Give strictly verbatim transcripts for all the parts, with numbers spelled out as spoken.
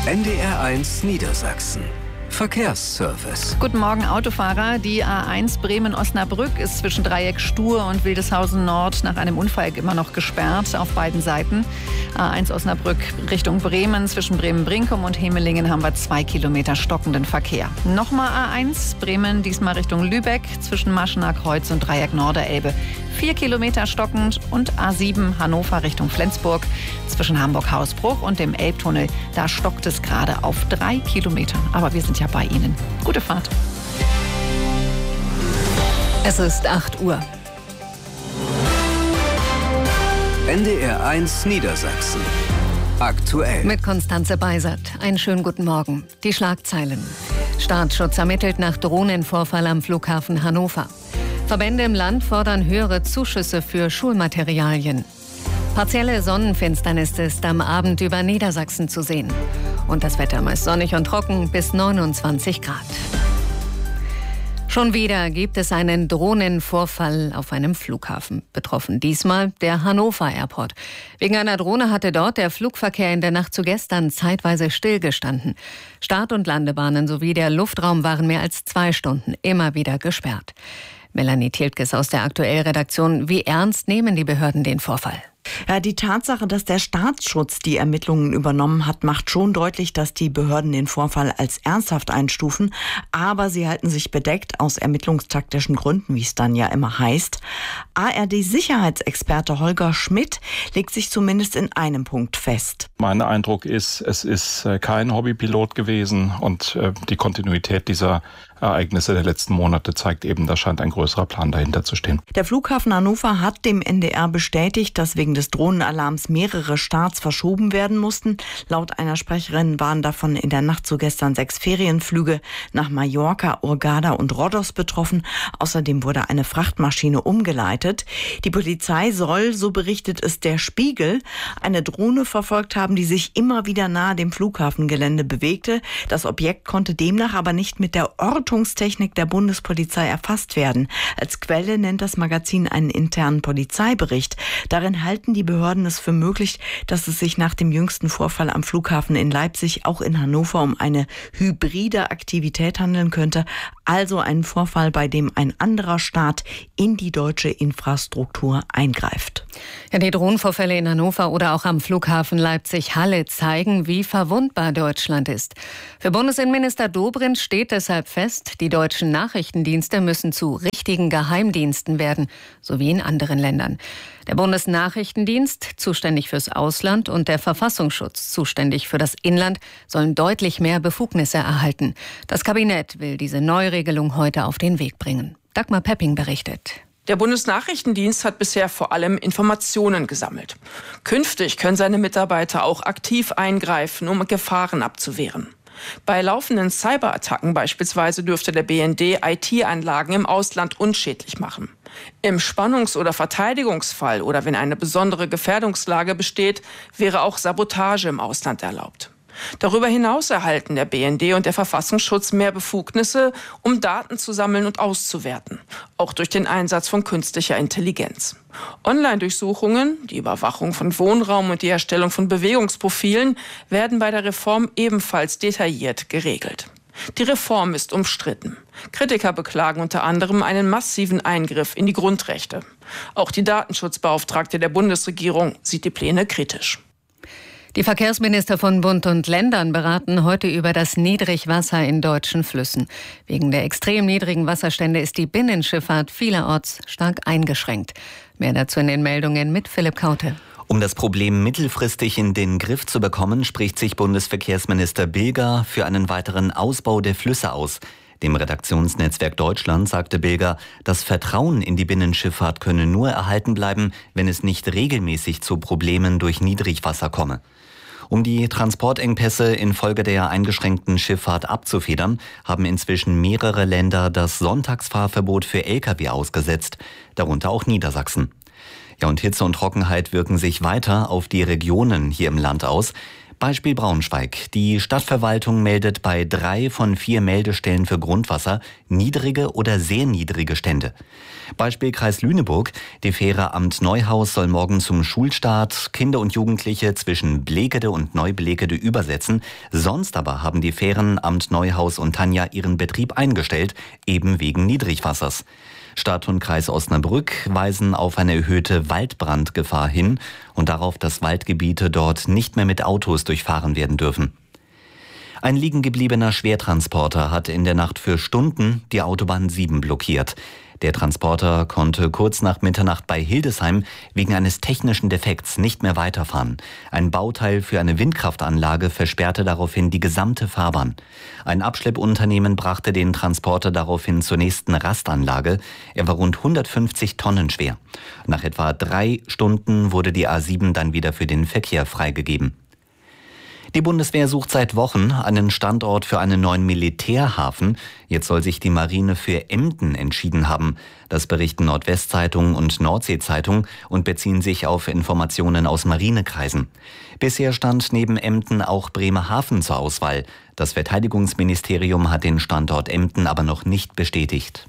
N D R eins Niedersachsen. Verkehrsservice. Guten Morgen, Autofahrer. Die A eins Bremen-Osnabrück ist zwischen Dreieck Stur und Wildeshausen Nord nach einem Unfall immer noch gesperrt auf beiden Seiten. A eins Osnabrück Richtung Bremen, zwischen Bremen-Brinkum und Hemelingen haben wir zwei Kilometer stockenden Verkehr. Nochmal A eins Bremen, diesmal Richtung Lübeck, zwischen Maschener Kreuz und Dreieck Norderelbe. Vier Kilometer stockend. Und A sieben Hannover Richtung Flensburg, zwischen Hamburg-Hausbruch und dem Elbtunnel. Da stockt es gerade auf drei Kilometern. Aber wir sind ja bei Ihnen. Gute Fahrt. Es ist acht Uhr. N D R eins Niedersachsen. Aktuell. Mit Konstanze Beisert. Einen schönen guten Morgen. Die Schlagzeilen. Staatsschutz ermittelt nach Drohnenvorfall am Flughafen Hannover. Verbände im Land fordern höhere Zuschüsse für Schulmaterialien. Partielle Sonnenfinsternis ist am Abend über Niedersachsen zu sehen. Und das Wetter meist sonnig und trocken bis neunundzwanzig Grad. Schon wieder gibt es einen Drohnenvorfall auf einem Flughafen. Betroffen diesmal der Hannover Airport. Wegen einer Drohne hatte dort der Flugverkehr in der Nacht zu gestern zeitweise stillgestanden. Start- und Landebahnen sowie der Luftraum waren mehr als zwei Stunden immer wieder gesperrt. Melanie Tiltges aus der Aktuell-Redaktion. Wie ernst nehmen die Behörden den Vorfall? Ja, die Tatsache, dass der Staatsschutz die Ermittlungen übernommen hat, macht schon deutlich, dass die Behörden den Vorfall als ernsthaft einstufen. Aber sie halten sich bedeckt aus ermittlungstaktischen Gründen, wie es dann ja immer heißt. A R D-Sicherheitsexperte Holger Schmidt legt sich zumindest in einem Punkt fest. Mein Eindruck ist, es ist kein Hobbypilot gewesen und die Kontinuität dieser Ereignisse der letzten Monate zeigt eben, da scheint ein größerer Plan dahinter zu stehen. Der Flughafen Hannover hat dem N D R bestätigt, dass wegen des Drohnenalarms mehrere Starts verschoben werden mussten. Laut einer Sprecherin waren davon in der Nacht zu gestern sechs Ferienflüge nach Mallorca, Hurghada und Rhodos betroffen. Außerdem wurde eine Frachtmaschine umgeleitet. Die Polizei soll, so berichtet es der Spiegel, eine Drohne verfolgt haben, die sich immer wieder nahe dem Flughafengelände bewegte. Das Objekt konnte demnach aber nicht mit der Ortungstechnik der Bundespolizei erfasst werden. Als Quelle nennt das Magazin einen internen Polizeibericht. Darin halten die Behörden es für möglich, dass es sich nach dem jüngsten Vorfall am Flughafen in Leipzig auch in Hannover um eine hybride Aktivität handeln könnte. Also einen Vorfall, bei dem ein anderer Staat in die deutsche Infrastruktur eingreift. Ja, die Drohnenvorfälle in Hannover oder auch am Flughafen Leipzig-Halle zeigen, wie verwundbar Deutschland ist. Für Bundesinnenminister Dobrindt steht deshalb fest, die deutschen Nachrichtendienste müssen zu richtigen Geheimdiensten werden, so wie in anderen Ländern. Der Bundesnachrichtendienst, zuständig fürs Ausland, und der Verfassungsschutz, zuständig für das Inland, sollen deutlich mehr Befugnisse erhalten. Das Kabinett will diese Neuregelung heute auf den Weg bringen. Dagmar Pepping berichtet. Der Bundesnachrichtendienst hat bisher vor allem Informationen gesammelt. Künftig können seine Mitarbeiter auch aktiv eingreifen, um Gefahren abzuwehren. Bei laufenden Cyberattacken beispielsweise dürfte der B N D I T-Anlagen im Ausland unschädlich machen. Im Spannungs- oder Verteidigungsfall oder wenn eine besondere Gefährdungslage besteht, wäre auch Sabotage im Ausland erlaubt. Darüber hinaus erhalten der B N D und der Verfassungsschutz mehr Befugnisse, um Daten zu sammeln und auszuwerten, auch durch den Einsatz von künstlicher Intelligenz. Online-Durchsuchungen, die Überwachung von Wohnraum und die Erstellung von Bewegungsprofilen werden bei der Reform ebenfalls detailliert geregelt. Die Reform ist umstritten. Kritiker beklagen unter anderem einen massiven Eingriff in die Grundrechte. Auch die Datenschutzbeauftragte der Bundesregierung sieht die Pläne kritisch. Die Verkehrsminister von Bund und Ländern beraten heute über das Niedrigwasser in deutschen Flüssen. Wegen der extrem niedrigen Wasserstände ist die Binnenschifffahrt vielerorts stark eingeschränkt. Mehr dazu in den Meldungen mit Philipp Kaute. Um das Problem mittelfristig in den Griff zu bekommen, spricht sich Bundesverkehrsminister Bilger für einen weiteren Ausbau der Flüsse aus. Dem Redaktionsnetzwerk Deutschland sagte Bilger, das Vertrauen in die Binnenschifffahrt könne nur erhalten bleiben, wenn es nicht regelmäßig zu Problemen durch Niedrigwasser komme. Um die Transportengpässe infolge der eingeschränkten Schifffahrt abzufedern, haben inzwischen mehrere Länder das Sonntagsfahrverbot für L K W ausgesetzt, darunter auch Niedersachsen. Ja, und Hitze und Trockenheit wirken sich weiter auf die Regionen hier im Land aus. Beispiel Braunschweig. Die Stadtverwaltung meldet bei drei von vier Meldestellen für Grundwasser niedrige oder sehr niedrige Stände. Beispiel Kreis Lüneburg. Die Fähre Amt Neuhaus soll morgen zum Schulstart Kinder und Jugendliche zwischen Blekede und Neublekede übersetzen. Sonst aber haben die Fähren Amt Neuhaus und Tanja ihren Betrieb eingestellt, eben wegen Niedrigwassers. Stadt und Kreis Osnabrück weisen auf eine erhöhte Waldbrandgefahr hin und darauf, dass Waldgebiete dort nicht mehr mit Autos durchfahren werden dürfen. Ein liegengebliebener Schwertransporter hat in der Nacht für Stunden die Autobahn sieben blockiert. Der Transporter konnte kurz nach Mitternacht bei Hildesheim wegen eines technischen Defekts nicht mehr weiterfahren. Ein Bauteil für eine Windkraftanlage versperrte daraufhin die gesamte Fahrbahn. Ein Abschleppunternehmen brachte den Transporter daraufhin zur nächsten Rastanlage. Er war rund hundertfünfzig Tonnen schwer. Nach etwa drei Stunden wurde die A sieben dann wieder für den Verkehr freigegeben. Die Bundeswehr sucht seit Wochen einen Standort für einen neuen Militärhafen. Jetzt soll sich die Marine für Emden entschieden haben. Das berichten Nordwestzeitung und Nordsee-Zeitung und beziehen sich auf Informationen aus Marinekreisen. Bisher stand neben Emden auch Bremerhaven zur Auswahl. Das Verteidigungsministerium hat den Standort Emden aber noch nicht bestätigt.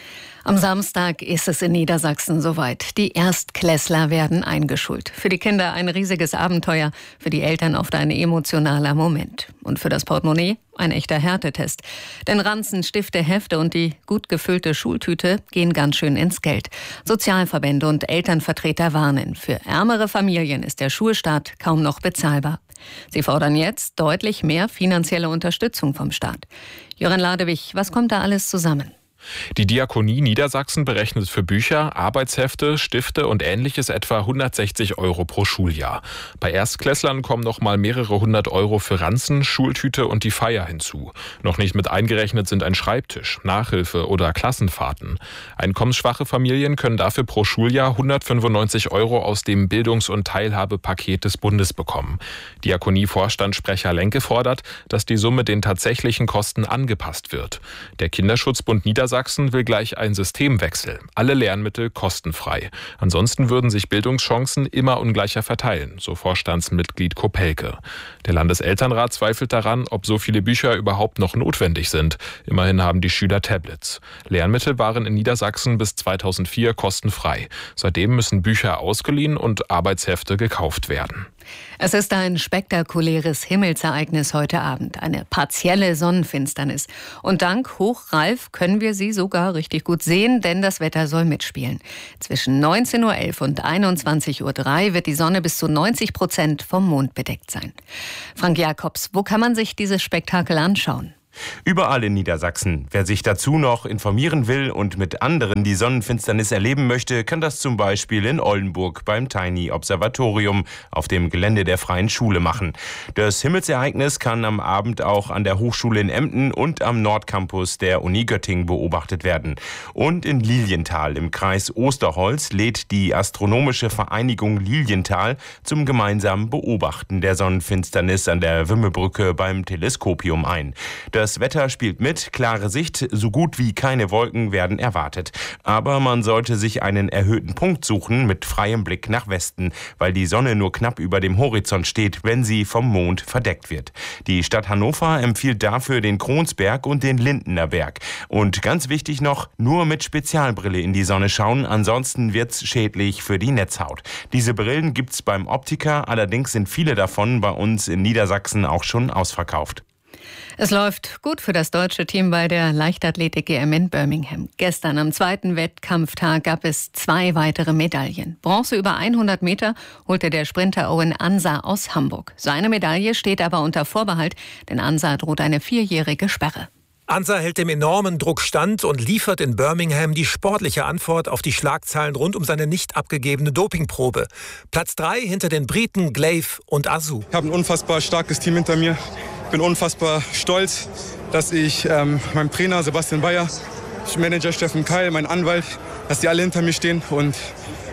Am Samstag ist es in Niedersachsen soweit. Die Erstklässler werden eingeschult. Für die Kinder ein riesiges Abenteuer, für die Eltern oft ein emotionaler Moment. Und für das Portemonnaie ein echter Härtetest. Denn Ranzen, Stifte, Hefte und die gut gefüllte Schultüte gehen ganz schön ins Geld. Sozialverbände und Elternvertreter warnen. Für ärmere Familien ist der Schulstart kaum noch bezahlbar. Sie fordern jetzt deutlich mehr finanzielle Unterstützung vom Staat. Jörn Ladewig, was kommt da alles zusammen? Die Diakonie Niedersachsen berechnet für Bücher, Arbeitshefte, Stifte und Ähnliches etwa hundertsechzig Euro pro Schuljahr. Bei Erstklässlern kommen noch mal mehrere hundert Euro für Ranzen, Schultüte und die Feier hinzu. Noch nicht mit eingerechnet sind ein Schreibtisch, Nachhilfe oder Klassenfahrten. Einkommensschwache Familien können dafür pro Schuljahr hundertfünfundneunzig Euro aus dem Bildungs- und Teilhabepaket des Bundes bekommen. Diakonie-Vorstandssprecher Lenke fordert, dass die Summe den tatsächlichen Kosten angepasst wird. Der Kinderschutzbund Niedersachsen Sachsen will gleich einen Systemwechsel. Alle Lernmittel kostenfrei. Ansonsten würden sich Bildungschancen immer ungleicher verteilen, so Vorstandsmitglied Kopelke. Der Landeselternrat zweifelt daran, ob so viele Bücher überhaupt noch notwendig sind. Immerhin haben die Schüler Tablets. Lernmittel waren in Niedersachsen bis zweitausendvier kostenfrei. Seitdem müssen Bücher ausgeliehen und Arbeitshefte gekauft werden. Es ist ein spektakuläres Himmelsereignis heute Abend, eine partielle Sonnenfinsternis. Und dank Hochralf können wir sie sogar richtig gut sehen, denn das Wetter soll mitspielen. Zwischen neunzehn Uhr elf und einundzwanzig Uhr drei wird die Sonne bis zu neunzig Prozent vom Mond bedeckt sein. Frank Jakobs, wo kann man sich dieses Spektakel anschauen? Überall in Niedersachsen. Wer sich dazu noch informieren will und mit anderen die Sonnenfinsternis erleben möchte, kann das zum Beispiel in Oldenburg beim Tiny Observatorium auf dem Gelände der Freien Schule machen. Das Himmelsereignis kann am Abend auch an der Hochschule in Emden und am Nordcampus der Uni Göttingen beobachtet werden. Und in Lilienthal im Kreis Osterholz lädt die Astronomische Vereinigung Lilienthal zum gemeinsamen Beobachten der Sonnenfinsternis an der Wümmebrücke beim Teleskopium ein. Das Das Wetter spielt mit, klare Sicht, so gut wie keine Wolken werden erwartet. Aber man sollte sich einen erhöhten Punkt suchen mit freiem Blick nach Westen, weil die Sonne nur knapp über dem Horizont steht, wenn sie vom Mond verdeckt wird. Die Stadt Hannover empfiehlt dafür den Kronsberg und den Lindener Berg. Und ganz wichtig noch, nur mit Spezialbrille in die Sonne schauen, ansonsten wird's schädlich für die Netzhaut. Diese Brillen gibt's beim Optiker, allerdings sind viele davon bei uns in Niedersachsen auch schon ausverkauft. Es läuft gut für das deutsche Team bei der Leichtathletik-G M in Birmingham. Gestern am zweiten Wettkampftag gab es zwei weitere Medaillen. Bronze über hundert Meter holte der Sprinter Owen Ansah aus Hamburg. Seine Medaille steht aber unter Vorbehalt, denn Ansah droht eine vierjährige Sperre. Ansah hält dem enormen Druck stand und liefert in Birmingham die sportliche Antwort auf die Schlagzeilen rund um seine nicht abgegebene Dopingprobe. Platz drei hinter den Briten Glaive und Azu. Ich habe ein unfassbar starkes Team hinter mir. Ich bin unfassbar stolz, dass ich ähm, meinem Trainer Sebastian Bayer, Manager Steffen Keil, mein Anwalt, dass die alle hinter mir stehen und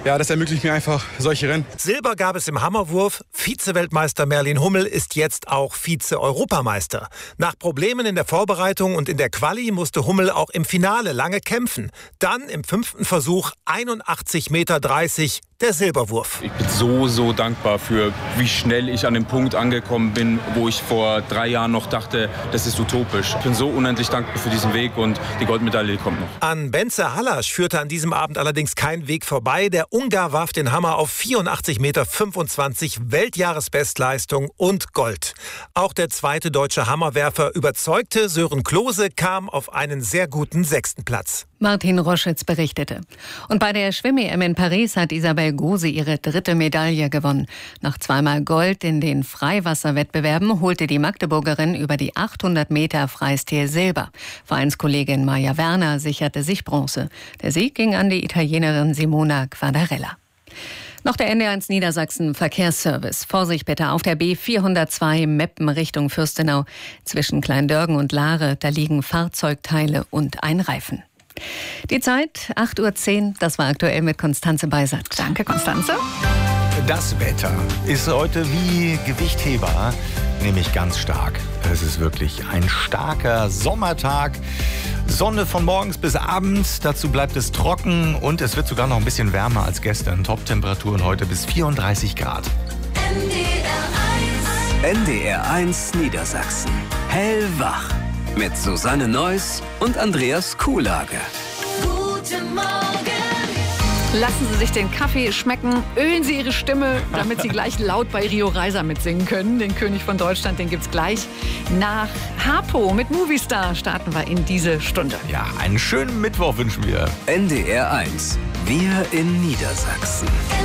ja, das ermöglicht mir einfach solche Rennen. Silber gab es im Hammerwurf. Vize-Weltmeister Merlin Hummel ist jetzt auch Vize-Europameister. Nach Problemen in der Vorbereitung und in der Quali musste Hummel auch im Finale lange kämpfen. Dann im fünften Versuch einundachtzig Meter dreißig der Silberwurf. Ich bin so, so dankbar für, wie schnell ich an dem Punkt angekommen bin, wo ich vor drei Jahren noch dachte, das ist utopisch. Ich bin so unendlich dankbar für diesen Weg und die Goldmedaille kommt noch. An Bence Hallasch führte an diesem Abend allerdings kein Weg vorbei. Der Ungar warf den Hammer auf vierundachtzig Meter fünfundzwanzig, Weltjahresbestleistung und Gold. Auch der zweite deutsche Hammerwerfer überzeugte. Sören Klose kam auf einen sehr guten sechsten Platz. Martin Roschitz berichtete. Und bei der Schwimm-E M in Paris hat Isabel Gose ihre dritte Medaille gewonnen. Nach zweimal Gold in den Freiwasserwettbewerben holte die Magdeburgerin über die achthundert Meter Freistil Silber. Vereinskollegin Maja Werner sicherte sich Bronze. Der Sieg ging an die Italienerin Simona Quadarella. Noch der N D R eins Niedersachsen Verkehrsservice. Vorsicht bitte auf der B vierhundertzwei Meppen Richtung Fürstenau. Zwischen Kleindörgen und Lahre, da liegen Fahrzeugteile und ein Reifen. Die Zeit, acht Uhr zehn, das war aktuell mit Konstanze Beisert. Danke, Konstanze. Das Wetter ist heute wie Gewichtheber, nämlich ganz stark. Es ist wirklich ein starker Sommertag. Sonne von morgens bis abends, dazu bleibt es trocken und es wird sogar noch ein bisschen wärmer als gestern. Top-Temperaturen heute bis vierunddreißig Grad. N D R eins Niedersachsen. Hellwach. Mit Susanne Neuss und Andreas Kuhlage. Guten Morgen. Lassen Sie sich den Kaffee schmecken, ölen Sie Ihre Stimme, damit Sie gleich laut bei Rio Reiser mitsingen können. Den König von Deutschland, den gibt's gleich. Nach Harpo mit Movistar starten wir in diese Stunde. Ja, einen schönen Mittwoch wünschen wir. N D R eins. Wir in Niedersachsen.